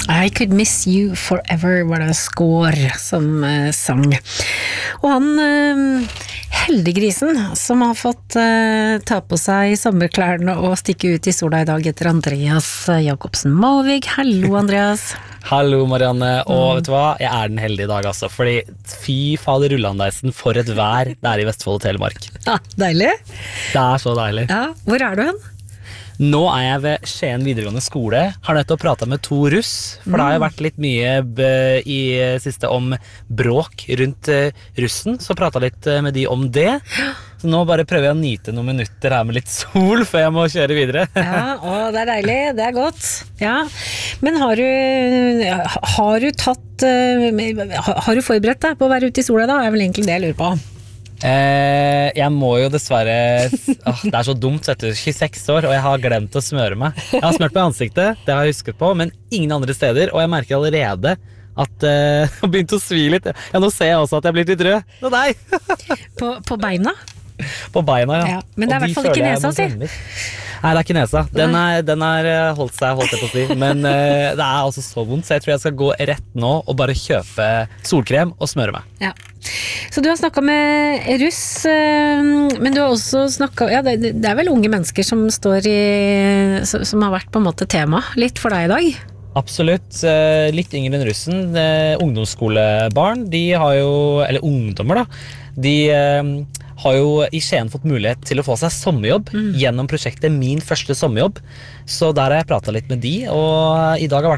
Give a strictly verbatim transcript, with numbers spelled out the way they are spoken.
I Could Miss You Forever var det Skår som uh, sang. Og han uh, heldiggrisen som har fått uh, ta på seg sommerklærne og stikke ut i sola i dag etter Andreas Jacobsen Malvik. Hallo Andreas. Hallo Marianne, og mm. vet du hva? Jeg er den heldige i dag altså, fordi fy fader rullandeisen for et vær det er i Vestfold og Telemark. Ja, deilig. Det er så deilig. Ja, hvor er du hen? Nå er jeg ved Skien videregående skole, har nettopp pratet med to russ, for mm. det har jo vært litt mye b- i siste om bråk rundt uh, russen, så pratet litt uh, med de om det. Så nå bare prøver jeg å nyte noen minutter her med litt sol før jeg må kjøre videre. Ja, å, det er deilig, det er godt. Ja, men har du, har du tatt, uh, har du forberedt deg på å være ute i sola da? Det er vel egentlig det jeg lurer på. Eh, jeg må jo dessverre åh, det er så dumt, vet du, tjueseks år og jeg har glemt å smøre meg. Jeg har smørt på ansiktet, det har jeg husket på, men ingen andre steder, og jeg merker allerede at eh, jeg har begynt å svi litt. Ja, nå ser jeg også at jeg har blitt litt rød. Det er deg. På, på beina? På beina, ja. Ja, men det er i hvert fall ikke nesa, si. Nei, det er ikke nesa. Den er, den er holdt seg, holdt jeg på å si. Men uh, det er altså så vondt, så jeg tror jeg skal gå rett nå og bare kjøpe solkrem og smøre meg. Ja. Så du har snakket med russ, men du har også snakket, ja, det, det er vel unge mennesker som står i, som har vært på en måte tema litt for deg i dag? Absolutt, litt yngre enn russen. Ungdomsskolebarn, de har jo, eller ungdommer da, de har jo i Skien fått mulighet til å få seg sommerjobb mm. gjennom prosjektet Min første sommerjobb. Så der har jeg pratet litt med de, og i dag har vært